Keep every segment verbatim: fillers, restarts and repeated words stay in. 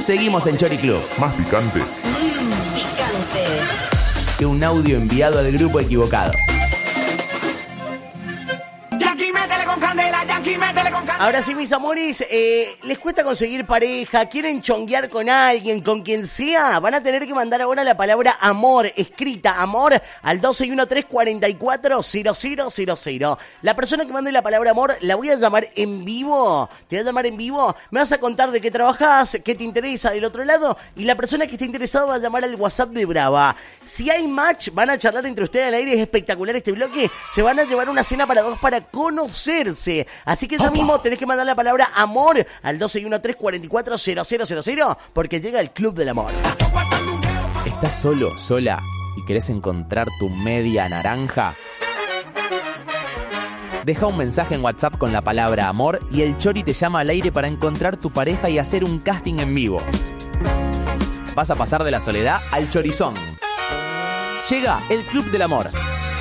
Seguimos en Chori Club. Más picante. Mmm, picante. Que un audio enviado al grupo equivocado. Yankee, métele con candela, Yankee, métele con candela. Ahora sí, mis amores, eh, ¿les cuesta conseguir pareja? ¿Quieren chonguear con alguien, con quien sea? Van a tener que mandar ahora la palabra amor, escrita, amor, al dos seis uno tres, cuatro cuatro, cero cero cero cero. La persona que mande la palabra amor, la voy a llamar en vivo. Te voy a llamar en vivo, me vas a contar de qué trabajás, qué te interesa del otro lado, y la persona que esté interesada va a llamar al WhatsApp de Brava. Si hay match, van a charlar entre ustedes al aire, es espectacular este bloque. Se van a llevar una cena para dos para conocerse. Así que ya mismo tenés que mandar la palabra amor al dos seis uno tres, cuatro cuatro, cero cero cero cero porque llega el Club del Amor. ¿Estás solo, sola y querés encontrar tu media naranja? Deja un mensaje en WhatsApp con la palabra amor y el Chori te llama al aire para encontrar tu pareja y hacer un casting en vivo. Vas a pasar de la soledad al chorizón. Llega el Club del Amor.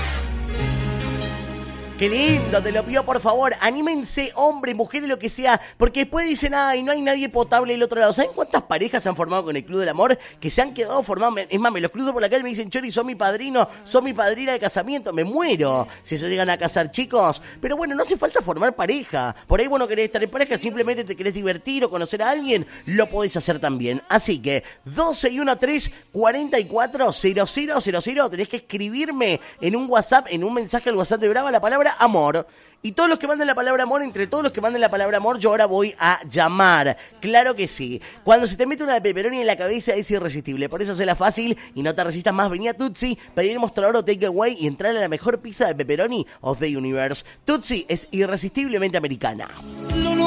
Qué lindo, te lo pido por favor, anímense, hombres, mujeres, lo que sea, porque después dicen, ay, no hay nadie potable del otro lado. ¿Saben cuántas parejas se han formado con el Club del Amor? Que se han quedado formados, es más, me los cruzo por la calle y me dicen, Chori, son mi padrino, son mi padrina de casamiento, me muero si se llegan a casar, chicos. Pero bueno, no hace falta formar pareja, por ahí vos no querés estar en pareja, simplemente te querés divertir o conocer a alguien, lo podés hacer también. Así que, dos seis uno tres, cuatro cuatro, cero cero cero cero, tenés que escribirme en un WhatsApp, en un mensaje al WhatsApp de Brava, la palabra amor. Y todos los que manden la palabra amor, entre todos los que manden la palabra amor, yo ahora voy a llamar. Claro que sí. Cuando se te mete una de pepperoni en la cabeza es irresistible. Por eso hacela fácil y no te resistas más. Vení a Tutsi, pedir el mostrador o takeaway y entrar a la mejor pizza de pepperoni of the universe. Tutsi es irresistiblemente americana.